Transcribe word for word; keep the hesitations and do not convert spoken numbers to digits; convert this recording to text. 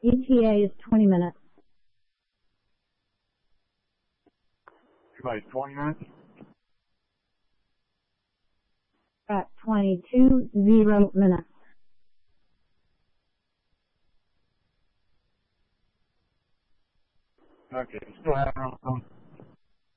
E T A is twenty minutes. Everybody's twenty minutes? At twenty-two zero minutes. Okay, still having a